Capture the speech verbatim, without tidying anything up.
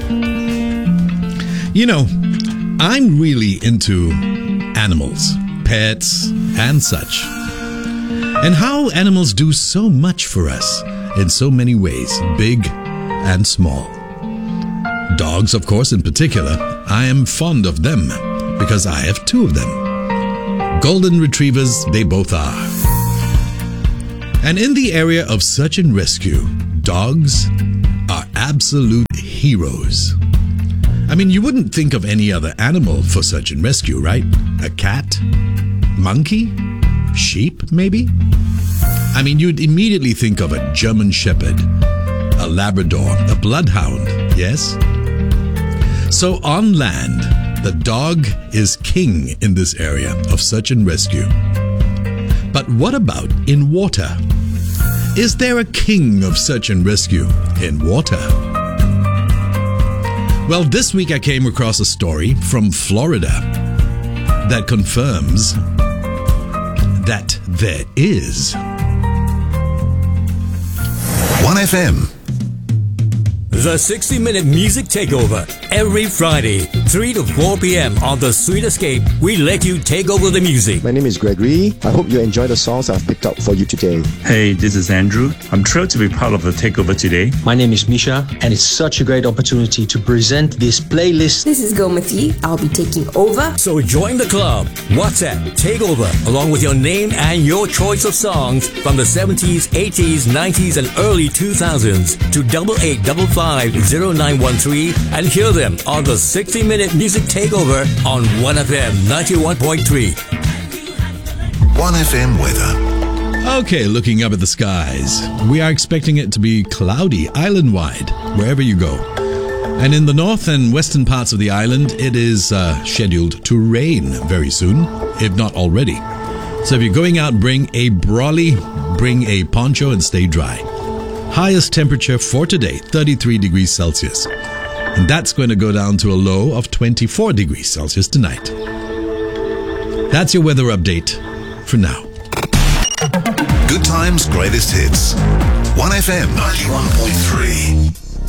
You know, I'm really into animals, pets, and such. And how animals do so much for us in so many ways, big and small. Dogs, of course, in particular, I am fond of them because I have two of them. Golden retrievers, they both are. And in the area of search and rescue, dogs are absolute heroes. I mean, you wouldn't think of any other animal for search and rescue, right? A cat? Monkey? Sheep, maybe? I mean, you'd immediately think of a German Shepherd, a Labrador, a Bloodhound, yes? So on land, the dog is king in this area of search and rescue. But what about in water? Is there a king of search and rescue in water? Well, this week I came across a story from Florida that confirms that there is. one F M. The sixty minute Music Takeover. Every Friday, three to four p.m. on The Sweet Escape, we let you take over the music. My name is Gregory. I hope you enjoy the songs I've picked up for you today. Hey, this is Andrew. I'm thrilled to be part of the takeover today. My name is Misha, and it's such a great opportunity to present this playlist. This is Gomati. I'll be taking over. So join the club. WhatsApp Takeover, along with your name and your choice of songs from the seventies, eighties, nineties, and early two thousands to double eight double five zero nine one three and hear them on the sixty minute Music Takeover on one F M ninety-one point three. one F M weather. Okay, looking up at the skies. We are expecting it to be cloudy island-wide, wherever you go. And in the north and western parts of the island, it is uh, scheduled to rain very soon, if not already. So if you're going out, bring a brolly, bring a poncho, and stay dry. Highest temperature for today, thirty-three degrees Celsius. And that's going to go down to a low of twenty-four degrees Celsius tonight. That's your weather update for now. Good times, greatest hits. one F M ninety-one point three.